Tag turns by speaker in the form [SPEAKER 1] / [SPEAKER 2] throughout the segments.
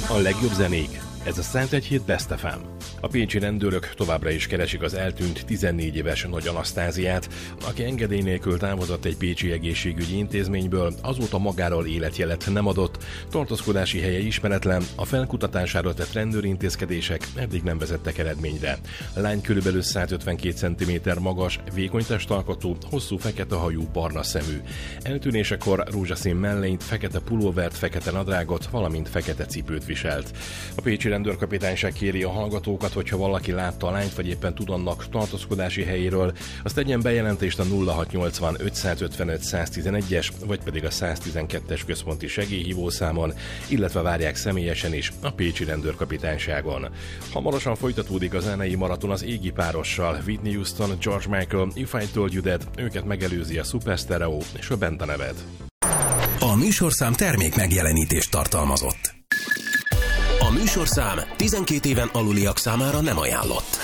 [SPEAKER 1] A legjobb zenék. Ez a 101.7 Best FM. A pécsi rendőrök továbbra is keresik az eltűnt 14 éves Nagy Anasztáziát, aki engedély nélkül távozott egy pécsi egészségügyi intézményből, azóta magáról életjelet nem adott, tartózkodási helye ismeretlen, a felkutatására tett rendőrintézkedések eddig nem vezettek eredményre. A lány körülbelül 152 cm magas, vékony testalkatú, hosszú fekete hajú, barna szemű. Eltűnésekor rózsaszín mellényt, fekete pulóvert, fekete nadrágot, valamint fekete cipőt viselt. A pécsi rendőrkapitányság kéri a hallgatókat, hogyha valaki látta a lányt, vagy éppen tud annak tartózkodási helyéről, azt tegyen bejelentést a 0680 555 111-es, vagy pedig a 112-es központi segélyhívószámon, illetve várják személyesen is a pécsi rendőrkapitányságon. Hamarosan folytatódik a zenei maraton az égi párossal, Whitney Houston, George Michael, If I Told You That, őket megelőzi a Super Stereo és a Bent a neved.
[SPEAKER 2] A műsorszám termék megjelenítést tartalmazott. A műsorszám 12 éven aluliak számára nem ajánlott.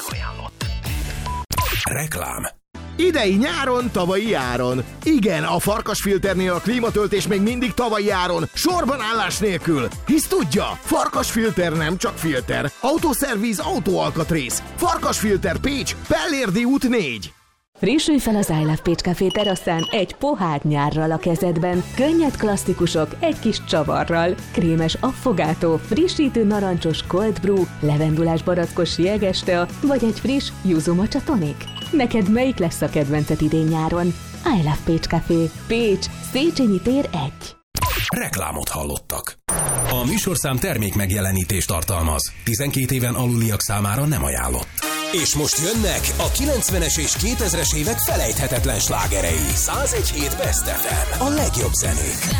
[SPEAKER 2] Reklám.
[SPEAKER 3] Idei nyáron, tavalyi áron. Igen, a Farkasfilternél a klímatöltés még mindig tavalyi áron, sorban állás nélkül. Hisz tudja, Farkasfilter nem csak filter. Autószervíz, autóalkatrész. Farkasfilter Pécs, Pellérdi út 4.
[SPEAKER 4] Frissülj fel az I Love Pécs Café teraszán egy pohár nyárral a kezedben. Könnyed klasszikusok egy kis csavarral. Krémes affogátó, frissítő narancsos cold brew, levendulás barackos jegestea, vagy egy friss yuzu matcha tonic. Neked melyik lesz a kedvenced idén nyáron? I Love Pécs Café. Pécs, Széchenyi tér 1.
[SPEAKER 2] Reklámot hallottak. A műsorszám termék megjelenítést tartalmaz. 12 éven aluliak számára nem ajánlott. És most jönnek a 90-es és 2000-es évek felejthetetlen slágerei. 101.7 Best FM. A legjobb zenék.